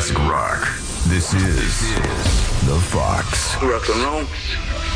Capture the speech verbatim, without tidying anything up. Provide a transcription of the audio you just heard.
classic rock. This is The Fox. Rock and roll.